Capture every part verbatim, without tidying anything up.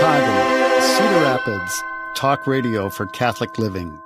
Chicago, Cedar Rapids, talk radio for Catholic living.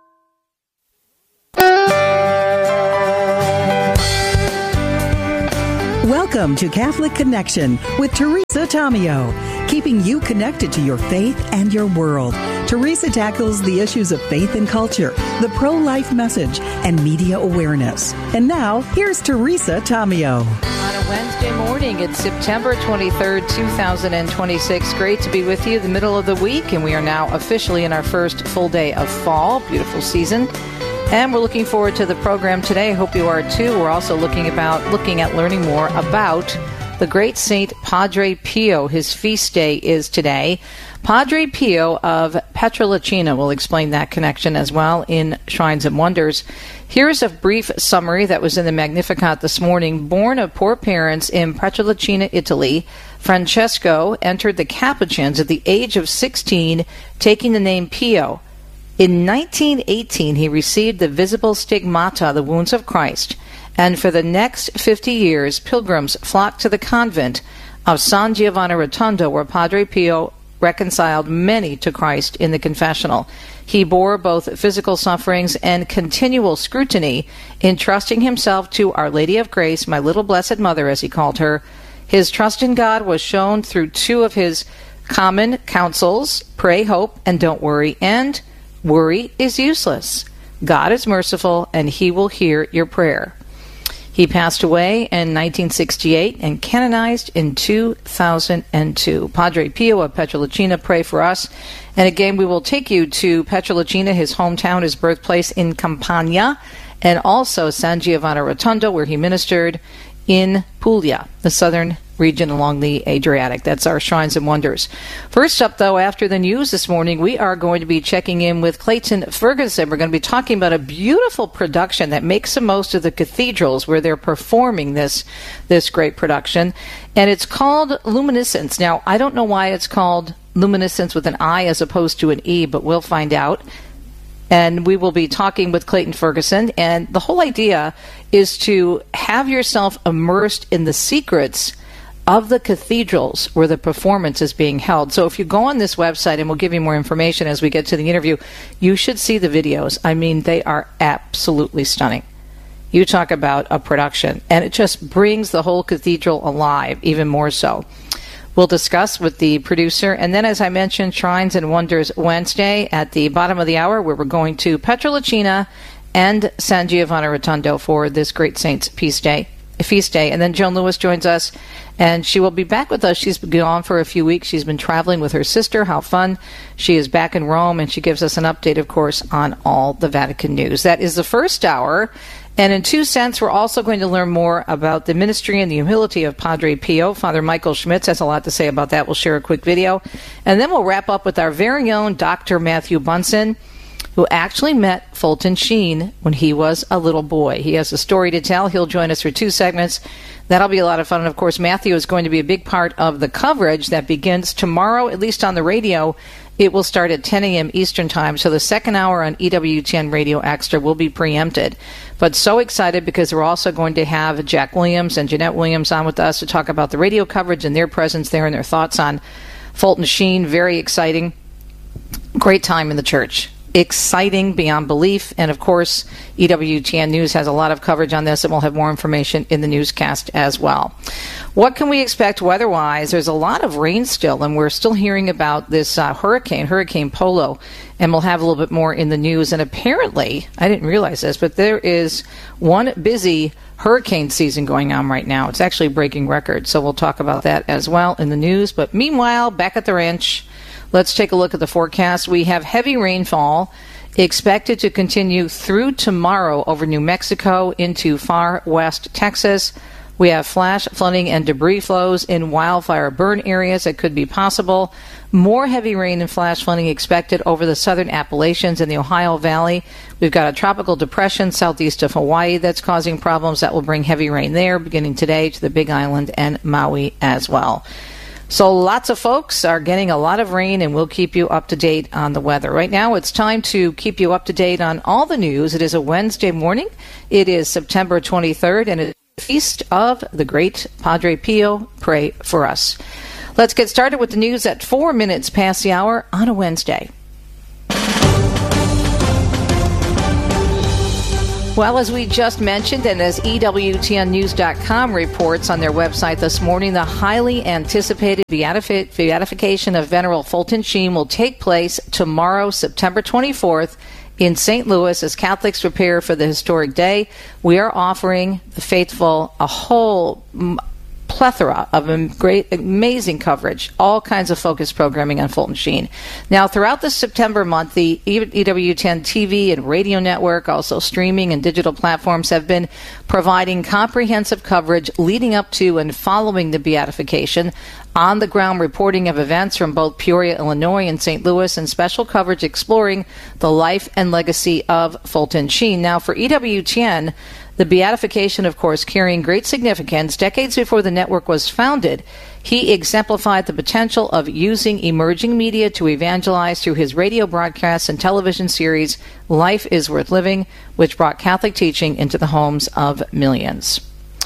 Welcome to Catholic Connection with Teresa Tomeo, keeping you connected to your faith and your world. Teresa tackles the issues of faith and culture, the pro-life message, and media awareness. And now, here's Teresa Tomeo. On a Wednesday morning, it's September twenty-third, twenty twenty-six. Great to be with you the middle of the week, and we are now officially in our first full day of fall. Beautiful season. And we're looking forward to the program today. I hope you are too. We're also looking about looking at learning more about the great Saint Padre Pio. His feast day is today. Padre Pio of Pietrelcina. We'll explain that connection as well in Shrines and Wonders. Here's a brief summary that was in the Magnificat this morning. Born of poor parents in Pietrelcina, Italy, Francesco entered the Capuchins at the age of sixteen, taking the name Pio. In nineteen eighteen, he received the visible stigmata, the wounds of Christ, and for the next fifty years, pilgrims flocked to the convent of San Giovanni Rotondo, where Padre Pio reconciled many to Christ in the confessional. He bore both physical sufferings and continual scrutiny, entrusting himself to Our Lady of Grace, my little blessed mother, as he called her. His trust in God was shown through two of his common counsels: pray, hope, and don't worry, and worry is useless. God is merciful, and he will hear your prayer. He passed away in nineteen sixty-eight and canonized in two thousand two. Padre Pio of Pietrelcina, pray for us. And again, we will take you to Pietrelcina, his hometown, his birthplace in Campania, and also San Giovanni Rotondo, where he ministered in Puglia, the southern region along the Adriatic. That's our Shrines and Wonders. First up, though, after the news this morning, we are going to be checking in with Clayton Ferguson. We're going to be talking about a beautiful production that makes the most of the cathedrals where they're performing this, this great production. And it's called Luminescence. Now, I don't know why it's called Luminescence with an I as opposed to an E, but we'll find out. And we will be talking with Clayton Ferguson. And the whole idea is to have yourself immersed in the secrets of the cathedrals where the performance is being held. So if you go on this website, and we'll give you more information as we get to the interview, you should see the videos. I mean, they are absolutely stunning. You talk about a production, and it just brings the whole cathedral alive, even more so. We'll discuss with the producer. And then, as I mentioned, Shrines and Wonders Wednesday at the bottom of the hour, where we're going to Pietrelcina and San Giovanni Rotondo for this great saint's feast day. Feast day. And then Joan Lewis joins us, and she will be back with us. She's been gone for a few weeks. She's been traveling with her sister. How fun. She is back in Rome, and she gives us an update, of course, on all the Vatican news. That is the first hour. And in two cents, we're also going to learn more about the ministry and the humility of Padre Pio. Father Michael Schmitz has a lot to say about that. We'll share a quick video. And then we'll wrap up with our very own Doctor Matthew Bunson, who actually met Fulton Sheen when he was a little boy. He has a story to tell. He'll join us for two segments. That'll be a lot of fun. And, of course, Matthew is going to be a big part of the coverage that begins tomorrow, at least on the radio. It will start at ten a.m. Eastern Time, so the second hour on E W T N Radio Extra will be preempted. But so excited because we're also going to have Jack Williams and Jeanette Williams on with us to talk about the radio coverage and their presence there and their thoughts on Fulton Sheen. Very exciting. Great time in the church. Exciting beyond belief. And, of course, E W T N News has a lot of coverage on this, and we'll have more information in the newscast as well. What can we expect weather-wise? There's a lot of rain still, and we're still hearing about this uh, hurricane, Hurricane Polo, and we'll have a little bit more in the news. And apparently, I didn't realize this, but there is one busy hurricane season going on right now. It's actually breaking records, so we'll talk about that as well in the news. But meanwhile, back at the ranch, let's take a look at the forecast. We have heavy rainfall expected to continue through tomorrow over New Mexico into far west Texas. We have flash flooding and debris flows in wildfire burn areas that could be possible. More heavy rain and flash flooding expected over the southern Appalachians and the Ohio Valley. We've got a tropical depression southeast of Hawaii that's causing problems that will bring heavy rain there beginning today to the Big Island and Maui as well. So lots of folks are getting a lot of rain, and we'll keep you up to date on the weather. Right now, it's time to keep you up to date on all the news. It is a Wednesday morning. It is September twenty-third, and it's the feast of the great Padre Pio. Pray for us. Let's get started with the news at four minutes past the hour on a Wednesday. Well, as we just mentioned, and as E W T N news dot com reports on their website this morning, the highly anticipated beatifi- beatification of Venerable Fulton Sheen will take place tomorrow, September twenty-fourth, in Saint Louis. As Catholics prepare for the historic day, we are offering the faithful a whole plethora of great, amazing coverage, all kinds of focused programming on Fulton Sheen. Now, throughout the September month, the E W ten T V and radio network, also streaming and digital platforms, have been providing comprehensive coverage leading up to and following the beatification, on-the-ground reporting of events from both Peoria, Illinois, and Saint Louis, and special coverage exploring the life and legacy of Fulton Sheen. Now, for E W T N, the beatification, of course, carrying great significance. Decades before the network was founded, he exemplified the potential of using emerging media to evangelize through his radio broadcasts and television series, Life is Worth Living, which brought Catholic teaching into the homes of millions.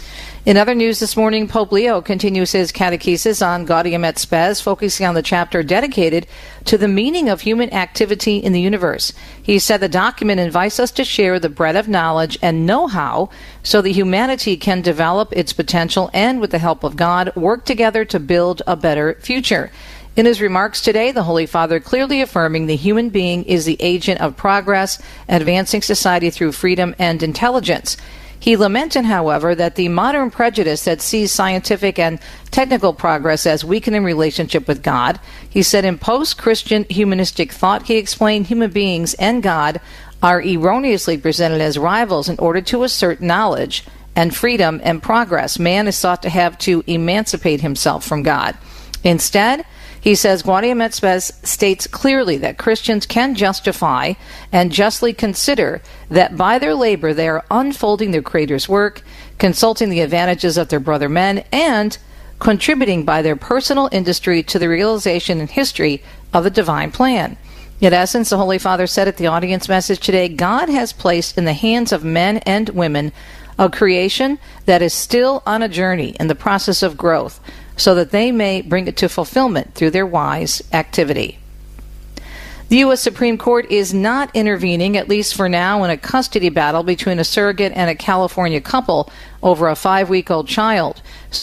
In other news this morning, Pope Leo continues his catechesis on Gaudium et Spes, focusing on the chapter dedicated to the meaning of human activity in the universe. He said the document invites us to share the bread of knowledge and know-how so that humanity can develop its potential and, with the help of God, work together to build a better future. In his remarks today, the Holy Father clearly affirming the human being is the agent of progress, advancing society through freedom and intelligence. He lamented, however, that the modern prejudice that sees scientific and technical progress as weakening relationship with God. He said in post-Christian humanistic thought, he explained human beings and God are erroneously presented as rivals in order to assert knowledge and freedom and progress. Man is thought to have to emancipate himself from God. Instead, he says Gaudium et Spes states clearly that Christians can justify and justly consider that by their labor they are unfolding their Creator's work, consulting the advantages of their brother men, and contributing by their personal industry to the realization and history of the divine plan. In essence, the Holy Father said at the audience message today, God has placed in the hands of men and women a creation that is still on a journey in the process of growth, so that they may bring it to fulfillment through their wise activity. The U S Supreme Court is not intervening, at least for now, in a custody battle between a surrogate and a California couple over a five-week-old child.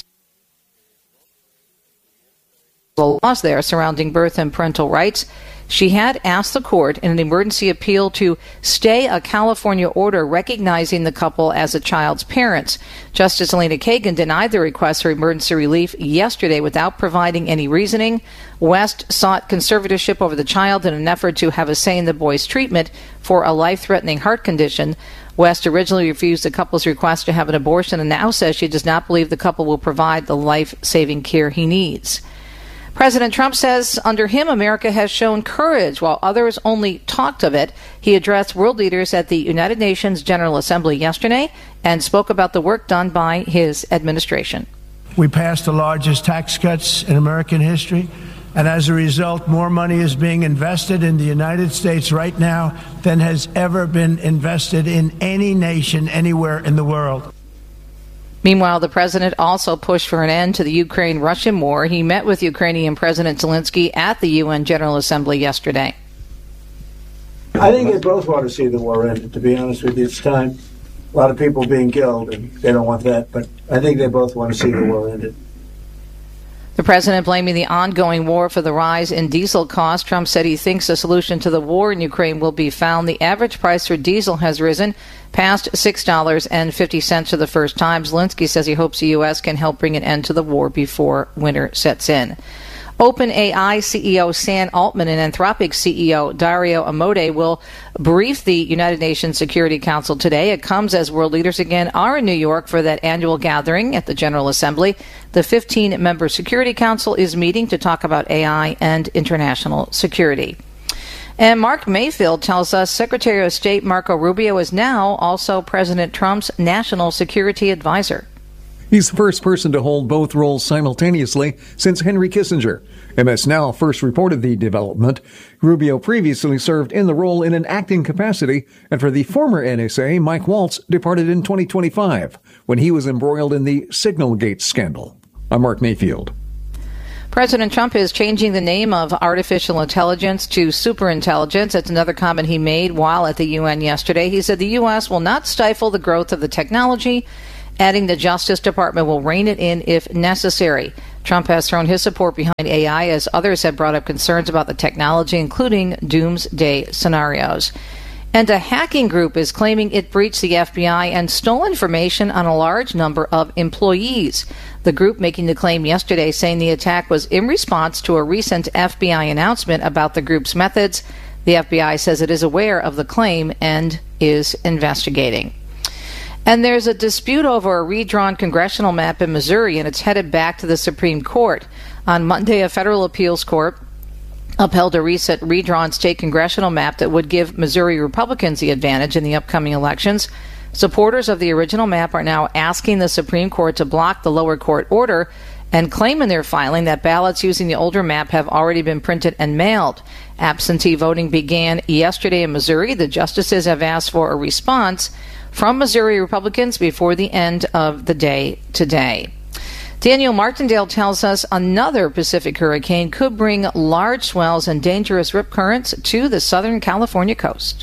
The laws there surrounding birth and parental rights. She had asked the court in an emergency appeal to stay a California order recognizing the couple as a child's parents. Justice Elena Kagan denied the request for emergency relief yesterday without providing any reasoning. West sought conservatorship over the child in an effort to have a say in the boy's treatment for a life-threatening heart condition. West originally refused the couple's request to have an abortion and now says she does not believe the couple will provide the life-saving care he needs. President Trump says under him, America has shown courage while others only talked of it. He addressed world leaders at the United Nations General Assembly yesterday and spoke about the work done by his administration. We passed the largest tax cuts in American history, and as a result, more money is being invested in the United States right now than has ever been invested in any nation anywhere in the world. Meanwhile, the president also pushed for an end to the Ukraine-Russian war. He met with Ukrainian President Zelensky at the U N General Assembly yesterday. I think they both want to see the war ended, to be honest with you. It's time. A lot of people being killed, and they don't want that. But I think they both want to see the war ended. The president blaming the ongoing war for the rise in diesel costs. Trump said he thinks a solution to the war in Ukraine will be found. The average price for diesel has risen past six dollars and fifty cents for the first time. Zelensky says he hopes the U S can help bring an end to the war before winter sets in. OpenAI C E O Sam Altman and Anthropic C E O Dario Amodei will brief the United Nations Security Council today. It comes as world leaders again are in New York for that annual gathering at the General Assembly. The fifteen-member Security Council is meeting to talk about A I and international security. And Mark Mayfield tells us Secretary of State Marco Rubio is now also President Trump's national security advisor. He's the first person to hold both roles simultaneously since Henry Kissinger. M S Now first reported the development. Rubio previously served in the role in an acting capacity, and for the former N S A, Mike Waltz departed in twenty twenty-five when he was embroiled in the Signalgate scandal. I'm Mark Mayfield. President Trump is changing the name of artificial intelligence to superintelligence. That's another comment he made while at the U N yesterday. He said the U S will not stifle the growth of the technology, adding the Justice Department will rein it in if necessary. Trump has thrown his support behind A I as others have brought up concerns about the technology, including doomsday scenarios. And a hacking group is claiming it breached the F B I and stole information on a large number of employees. The group making the claim yesterday, saying the attack was in response to a recent F B I announcement about the group's methods. The F B I says it is aware of the claim and is investigating. And there's a dispute over a redrawn congressional map in Missouri, and it's headed back to the Supreme Court. On Monday, a federal appeals court upheld a recent redrawn state congressional map that would give Missouri Republicans the advantage in the upcoming elections. Supporters of the original map are now asking the Supreme Court to block the lower court order and claim in their filing that ballots using the older map have already been printed and mailed. Absentee voting began yesterday in Missouri. The justices have asked for a response from Missouri Republicans before the end of the day today. Daniel Martindale tells us another Pacific hurricane could bring large swells and dangerous rip currents to the Southern California coast.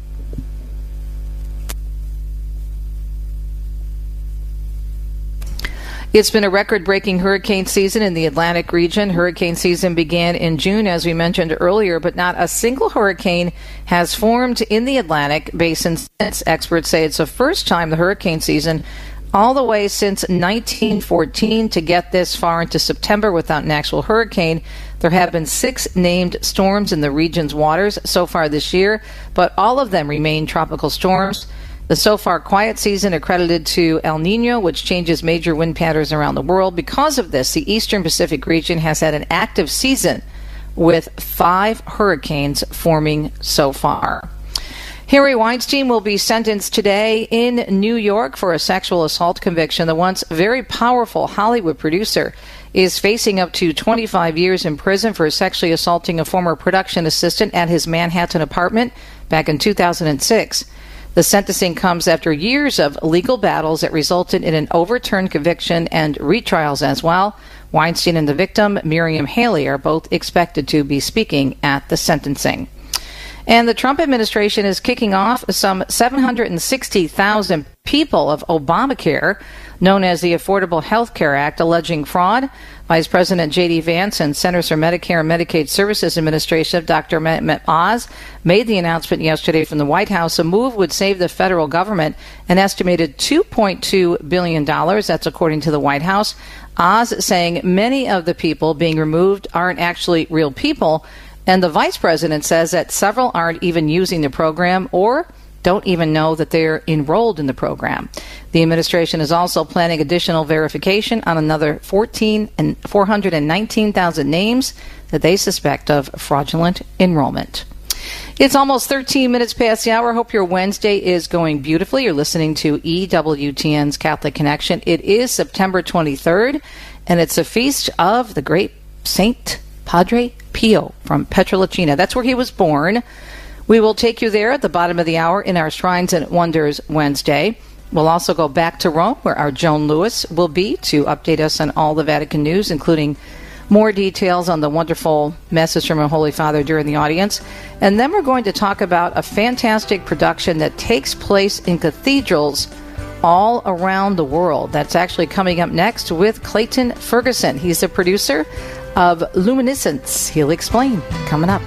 It's been a record-breaking hurricane season in the Atlantic region. Hurricane season began in June, as we mentioned earlier, but not a single hurricane has formed in the Atlantic basin since. Experts say it's the first time the hurricane season all the way since nineteen fourteen to get this far into September without an actual hurricane. There have been six named storms in the region's waters so far this year, but all of them remain tropical storms. The so far quiet season accredited to El Nino, which changes major wind patterns around the world. Because of this, the Eastern Pacific region has had an active season with five hurricanes forming so far. Harry Weinstein will be sentenced today in New York for a sexual assault conviction. The once very powerful Hollywood producer is facing up to twenty-five years in prison for sexually assaulting a former production assistant at his Manhattan apartment back in two thousand six. The sentencing comes after years of legal battles that resulted in an overturned conviction and retrials as well. Weinstein and the victim, Miriam Haley, are both expected to be speaking at the sentencing. And the Trump administration is kicking off some seven hundred sixty thousand people of Obamacare, known as the Affordable Health Care Act, alleging fraud. Vice President J D. Vance and Centers for Medicare and Medicaid Services Administration, Doctor Mehmet Oz, made the announcement yesterday from the White House. A move would save the federal government an estimated two point two billion dollars. That's according to the White House. Oz saying many of the people being removed aren't actually real people. And the vice president says that several aren't even using the program or don't even know that they're enrolled in the program. The administration is also planning additional verification on another fourteen and four hundred nineteen thousand names that they suspect of fraudulent enrollment. It's almost thirteen minutes past the hour. Hope your Wednesday is going beautifully. You're listening to E W T N's Catholic Connection. It is September twenty-third, and it's a feast of the great Saint Padre Pio from Pietrelcina. That's where he was born. We will take you there at the bottom of the hour in our Shrines and Wonders Wednesday. We'll also go back to Rome, where our Joan Lewis will be to update us on all the Vatican news, including more details on the wonderful message from our Holy Father during the audience. And then we're going to talk about a fantastic production that takes place in cathedrals all around the world. That's actually coming up next with Clayton Ferguson. He's the producer of Luminescence. He'll explain coming up.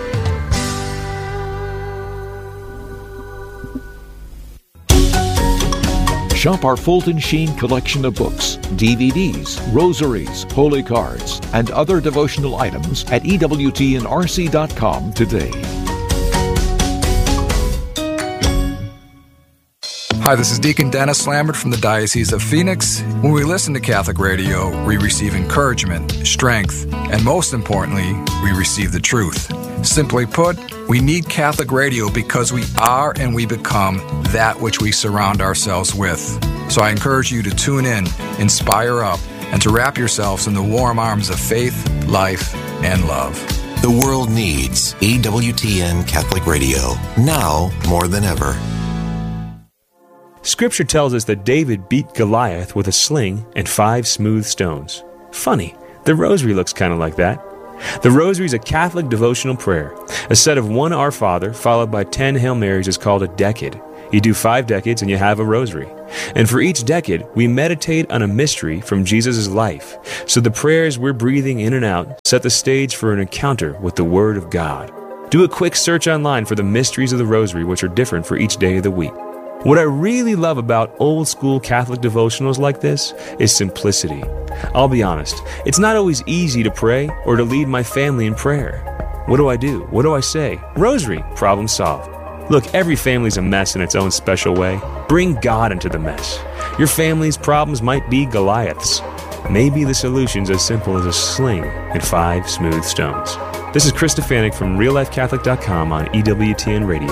Shop our Fulton Sheen collection of books, D V Ds, rosaries, holy cards, and other devotional items at E W T N R C dot com today. Hi, this is Deacon Dennis Lambert from the Diocese of Phoenix. When we listen to Catholic radio, we receive encouragement, strength, and most importantly, we receive the truth. Simply put, we need Catholic radio because we are and we become that which we surround ourselves with. So I encourage you to tune in, inspire up, and to wrap yourselves in the warm arms of faith, life, and love. The world needs E W T N Catholic Radio, now more than ever. Scripture tells us that David beat Goliath with a sling and five smooth stones. Funny, The Rosary looks kind of like that. The Rosary is a Catholic devotional prayer. A set of one Our Father followed by ten Hail Marys is called a decade. You do five decades and you have a rosary. And for each decade, we meditate on a mystery from Jesus' life. So the prayers we're breathing in and out set the stage for an encounter with the Word of God. Do a quick search online for the mysteries of the rosary, which are different for each day of the week. What I really love about old school Catholic devotionals like this is simplicity. I'll be honest, it's not always easy to pray or to lead my family in prayer. What do I do? What do I say? Rosary, problem solved. Look, every family's a mess in its own special way. Bring God into the mess. Your family's problems might be Goliaths. Maybe the solution's as simple as a sling and five smooth stones. This is Chris Stefanik from real life catholic dot com on E W T N Radio.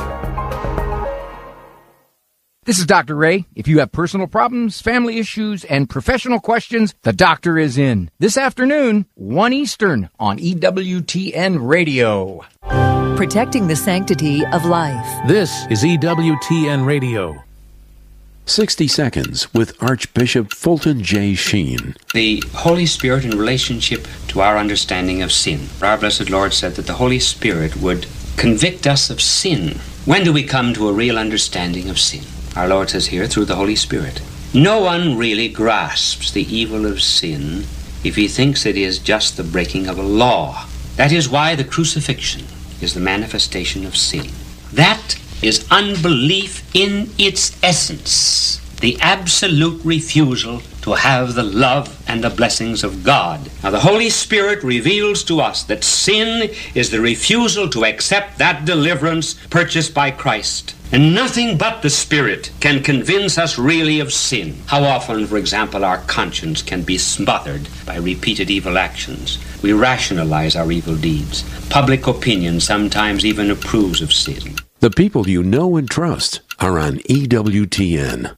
This is Doctor Ray. If you have personal problems, family issues, and professional questions, the doctor is in. This afternoon, one Eastern on E W T N Radio. Protecting the sanctity of life. This is E W T N Radio. sixty Seconds with Archbishop Fulton J. Sheen. The Holy Spirit in relationship to our understanding of sin. Our blessed Lord said that the Holy Spirit would convict us of sin. When do we come to a real understanding of sin? Our Lord says here, through the Holy Spirit. No one really grasps the evil of sin if he thinks it is just the breaking of a law. That is why the crucifixion is the manifestation of sin. That is unbelief in its essence, the absolute refusal to have the love and the blessings of God. Now, the Holy Spirit reveals to us that sin is the refusal to accept that deliverance purchased by Christ. And nothing but the Spirit can convince us really of sin. How often, for example, our conscience can be smothered by repeated evil actions. We rationalize our evil deeds. Public opinion sometimes even approves of sin. The people you know and trust are on E W T N.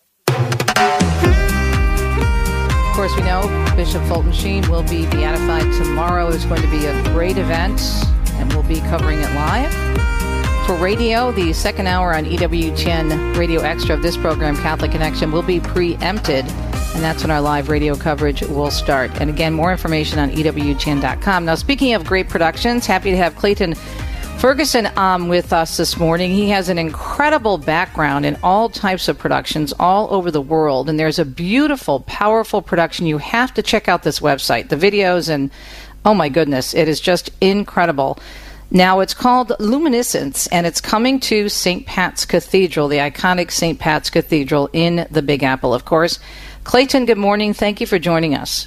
Of course, we know Bishop Fulton Sheen will be beatified tomorrow. It's going to be a great event, and we'll be covering it live. For radio, the second hour on E W T N Radio Extra of this program, Catholic Connection, will be preempted, and that's when our live radio coverage will start. And again, more information on E W T N dot com. Now, speaking of great productions, happy to have Clayton Ferguson um, with us this morning. He has an incredible background in all types of productions all over the world, and there's a beautiful, powerful production. You have to check out this website, the videos, and oh my goodness, it is just incredible. Now, it's called Luminiscence, and it's coming to Saint Pat's Cathedral, the iconic Saint Pat's Cathedral in the Big Apple, of course. Clayton, good morning. Thank you for joining us.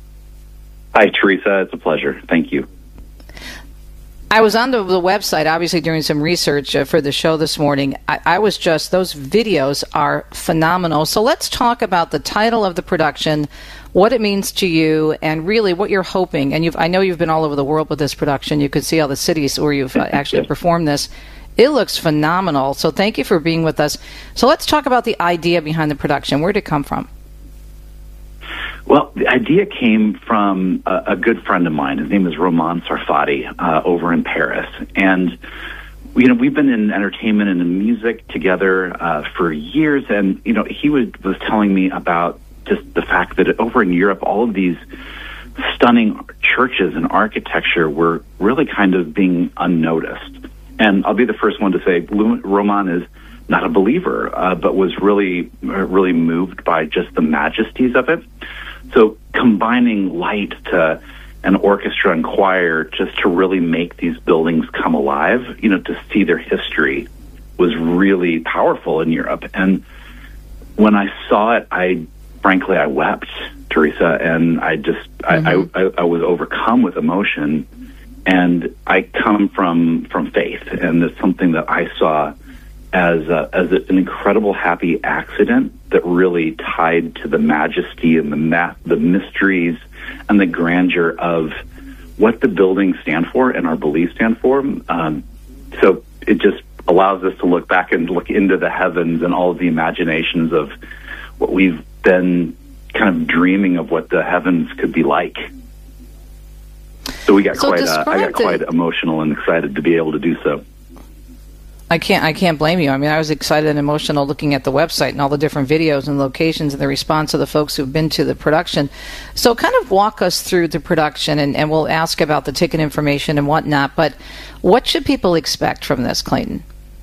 Hi, Teresa. It's a pleasure. Thank you. I was on the, the website, obviously, doing some research uh, for the show this morning. I, I was just, those videos are phenomenal. So let's talk about the title of the production, what it means to you, and really what you're hoping. And you've, I know you've been all over the world with this production. You could see all the cities where you've uh, actually performed this. It looks phenomenal. So thank you for being with us. So let's talk about the idea behind the production. Where did it come from? Well, the idea came from a, a good friend of mine. His name is Roman Sarfati uh, over in Paris. And, you know, we've been in entertainment and in music together uh, for years. And, you know, he was, was telling me about just the fact that over in Europe, all of these stunning churches and architecture were really kind of being unnoticed. And I'll be the first one to say Roman is not a believer, uh, but was really, really moved by just the majesties of it. So combining light to an orchestra and choir just to really make these buildings come alive, you know, to see their history was really powerful in Europe. And when I saw it, I frankly, I wept, Teresa, and I just, mm-hmm. I, I, I was overcome with emotion. And I come from, from faith, and it's something that I saw as a, as an incredible happy accident that really tied to the majesty and the ma- the mysteries and the grandeur of what the buildings stand for and our beliefs stand for. Um, so it just allows us to look back and look into the heavens and all of the imaginations of what we've been kind of dreaming of what the heavens could be like. So we got so quite, uh, I got the- quite emotional and excited to be able to do so. I can't I can't blame you. I mean, I was excited and emotional looking at the website and all the different videos and locations and the response of the folks who've been to the production. So kind of walk us through the production, and, and we'll ask about the ticket information and whatnot. But what should people expect from this, Clayton?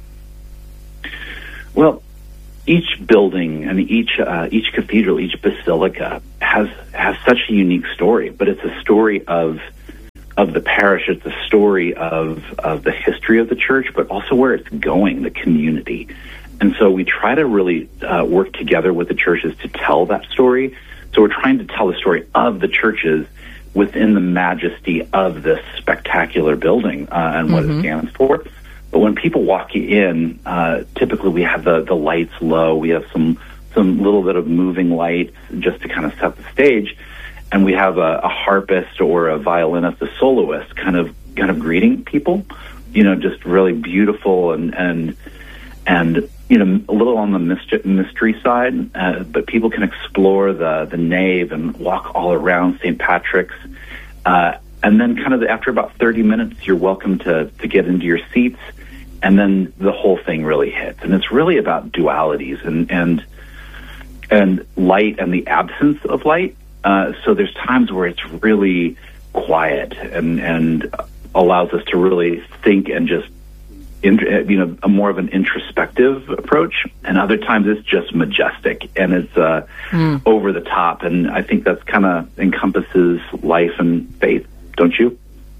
Well, each building and each uh, each cathedral, each basilica has has such a unique story, but it's a story of of the parish. It's a story of, of the history of the church, but also where it's going, the community. And so we try to really uh, work together with the churches to tell that story. So we're trying to tell the story of the churches within the majesty of this spectacular building uh, and what mm-hmm. it stands for. But when people walk in, uh, typically we have the, the lights low. We have some, some little bit of moving lights just to kind of set the stage. And we have a, a harpist or a violinist, a soloist, kind of kind of greeting people, you know, just really beautiful and and and you know a little on the mystery, mystery side. Uh, but people can explore the the nave and walk all around Saint Patrick's, uh, and then kind of after about thirty minutes, you're welcome to to get into your seats, and then the whole thing really hits. And it's really about dualities and and and light and the absence of light. Uh, so there's times where it's really quiet and, and allows us to really think and just, in, you know, a more of an introspective approach. And other times it's just majestic and it's uh, mm. over the top. And I think that's kind of encompasses life and faith, don't you?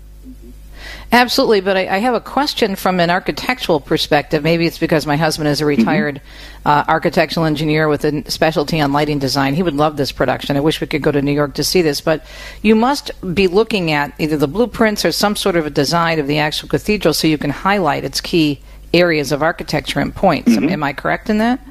Absolutely, but I, I have a question from an architectural perspective. Maybe it's because my husband is a retired mm-hmm. uh, architectural engineer with a specialty on lighting design. He would love this production. I wish we could go to New York to see this. But you must be looking at either the blueprints or some sort of a design of the actual cathedral so you can highlight its key areas of architecture and points. Mm-hmm. Am I correct in that?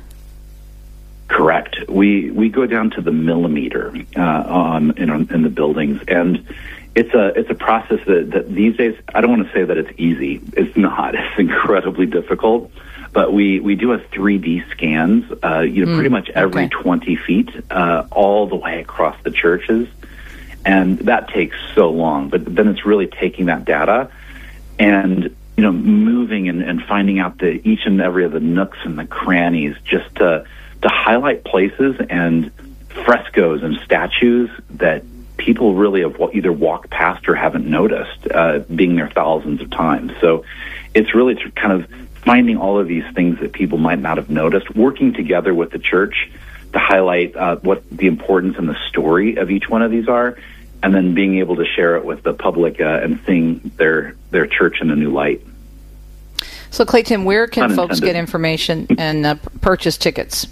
Correct. We we go down to the millimeter uh, on in, in the buildings, and It's a it's a process that, that these days, I don't want to say that it's easy. It's not. It's incredibly difficult. But we, we do a three D scans, uh, you know, mm, pretty much every okay. twenty feet, uh, all the way across the churches. And that takes so long. But then it's really taking that data and, you know, moving and, and finding out the each and every of the nooks and the crannies just to to highlight places and frescoes and statues that people really have either walked past or haven't noticed, uh, being there thousands of times. So it's really kind of finding all of these things that people might not have noticed, working together with the church to highlight uh, what the importance and the story of each one of these are, and then being able to share it with the public uh, and seeing their, their church in a new light. So, Clayton, where can Unintended. folks get information and uh, purchase tickets?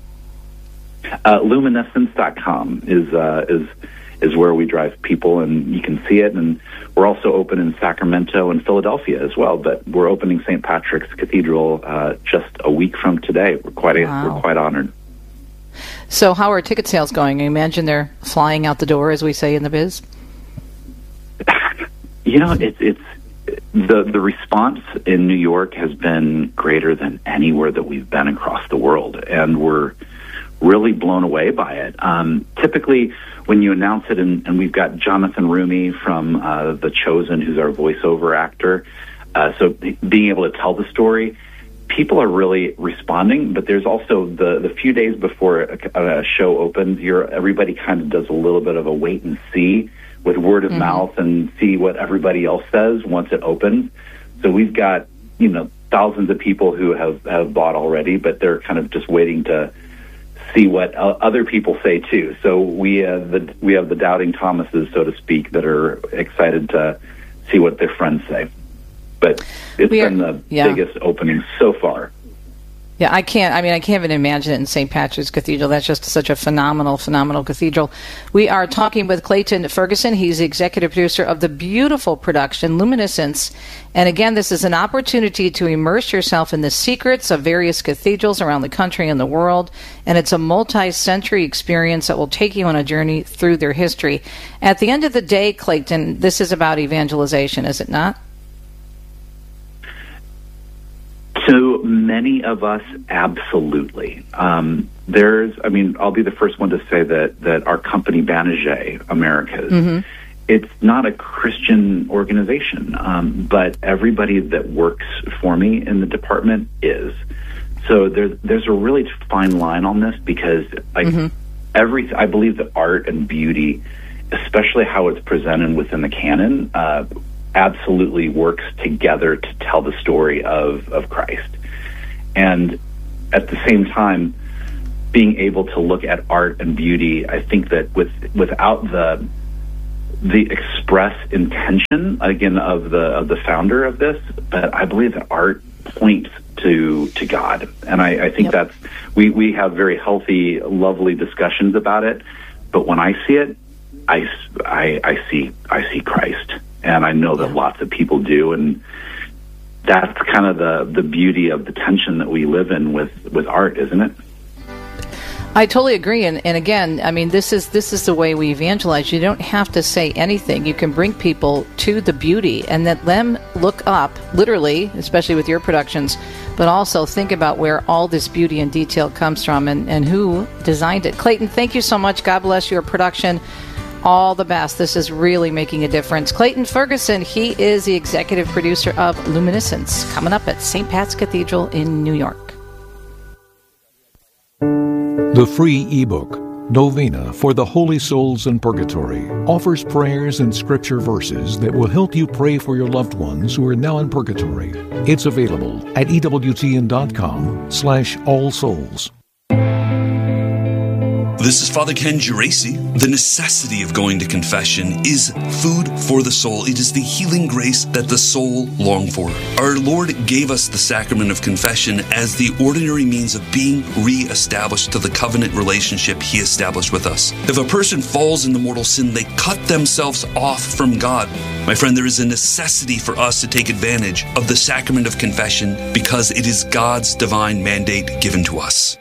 Uh, luminescence dot com is uh, is is where we drive people, and you can see it. And we're also open in Sacramento and Philadelphia as well. But we're opening Saint Patrick's Cathedral uh, just a week from today. We're quite wow. we're quite honored. So, how are ticket sales going? I imagine they're flying out the door, as we say in the biz. You know, it's it's the the response in New York has been greater than anywhere that we've been across the world, and we're really blown away by it. Um, typically, when you announce it, and, and we've got Jonathan Rumi from uh, The Chosen, who's our voiceover actor, uh, so being able to tell the story, people are really responding. But there's also the the few days before a, a show opens, you're everybody kind of does a little bit of a wait and see with word of mm-hmm. mouth and see what everybody else says once it opens. So we've got, you know, thousands of people who have, have bought already, but they're kind of just waiting to see what uh, other people say too. So we uh, the we have the doubting Thomases, so to speak, that are excited to see what their friends say. But it's are, been the yeah. biggest opening so far. Yeah, I can't. I mean, I can't even imagine it in Saint Patrick's Cathedral. That's just such a phenomenal, phenomenal cathedral. We are talking with Clayton Ferguson. He's the executive producer of the beautiful production, Luminescence. And again, this is an opportunity to immerse yourself in the secrets of various cathedrals around the country and the world. And it's a multi-century experience that will take you on a journey through their history. At the end of the day, Clayton, this is about evangelization, is it not? To many of us, absolutely. Um, there's, I mean, I'll be the first one to say that, that our company, Banijay Americas, mm-hmm. it's not a Christian organization, um, but everybody that works for me in the department is. So there's there's a really fine line on this because like mm-hmm. every I believe that art and beauty, especially how it's presented within the canon, uh, absolutely works together to tell the story of of Christ. And at the same time, being able to look at art and beauty, I think that with without the the express intention again of the of the founder of this, but I believe that art points to to God, and I, I think yep. that's we we have very healthy, lovely discussions about it. But when I see it, I, I, I see I see Christ, and I know that yeah. lots of people do, and that's kind of the the beauty of the tension that we live in with with art, isn't it? I totally agree, and, and again, I mean, this is this is the way we evangelize. You don't have to say anything. You can bring people to the beauty and let them look up, literally, especially with your productions, but also think about where all this beauty and detail comes from and, and who designed it. Clayton, thank you so much. God bless your production. All the best. This is really making a difference. Clayton Ferguson, he is the executive producer of Luminescence, coming up at Saint Pat's Cathedral in New York. The free ebook, Novena for the Holy Souls in Purgatory, offers prayers and scripture verses that will help you pray for your loved ones who are now in purgatory. It's available at ewtn.com slash all souls. This is Father Ken Geraci. The necessity of going to confession is food for the soul. It is the healing grace that the soul longs for. Our Lord gave us the sacrament of confession as the ordinary means of being re-established to the covenant relationship He established with us. If a person falls into mortal sin, they cut themselves off from God. My friend, there is a necessity for us to take advantage of the sacrament of confession because it is God's divine mandate given to us.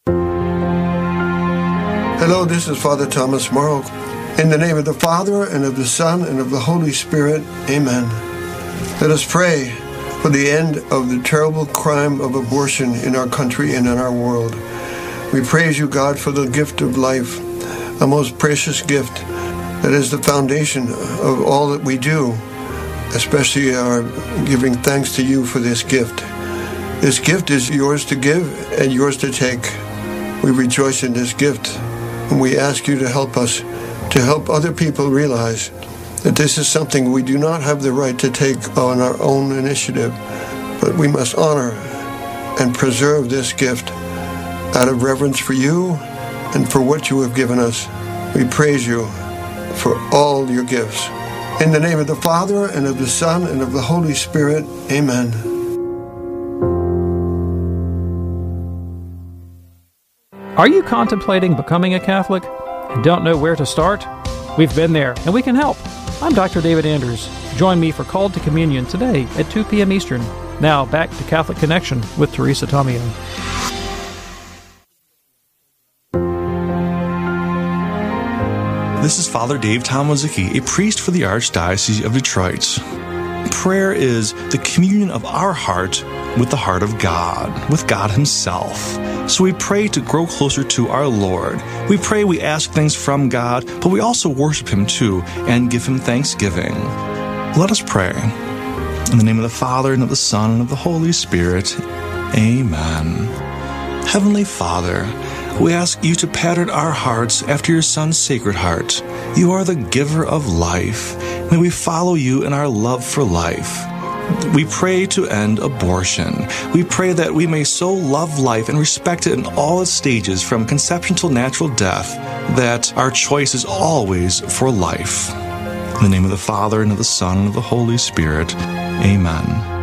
Hello, this is Father Thomas Morrow. In the name of the Father, and of the Son, and of the Holy Spirit, amen. Let us pray for the end of the terrible crime of abortion in our country and in our world. We praise you, God, for the gift of life, a most precious gift that is the foundation of all that we do, especially our giving thanks to you for this gift. This gift is yours to give and yours to take. We rejoice in this gift. And we ask you to help us, to help other people realize that this is something we do not have the right to take on our own initiative, but we must honor and preserve this gift out of reverence for you and for what you have given us. We praise you for all your gifts. In the name of the Father, and of the Son, and of the Holy Spirit, amen. Are you contemplating becoming a Catholic and don't know where to start? We've been there, and we can help. I'm Doctor David Anders. Join me for Called to Communion today at two p.m. Eastern. Now, back to Catholic Connection with Teresa Tomeo. This is Father Dave Tomozicki, a priest for the Archdiocese of Detroit. Prayer is the communion of our heart with the heart of God, with God Himself. So we pray to grow closer to our Lord. We pray, we ask things from God, but we also worship Him too and give Him thanksgiving. Let us pray. In the name of the Father, and of the Son, and of the Holy Spirit, amen. Heavenly Father, we ask you to pattern our hearts after your Son's sacred heart. You are the giver of life. May we follow you in our love for life. We pray to end abortion. We pray that we may so love life and respect it in all its stages, from conception till natural death, that our choice is always for life. In the name of the Father, and of the Son, and of the Holy Spirit, amen.